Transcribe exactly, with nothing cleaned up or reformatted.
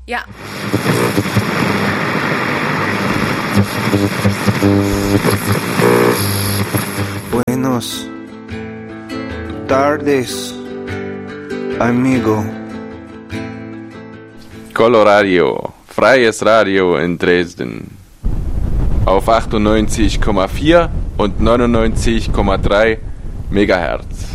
Ja. Buenos tardes, amigo. Coloradio, freies Radio in Dresden. Auf achtundneunzig Komma vier und neunundneunzig Komma drei Megahertz.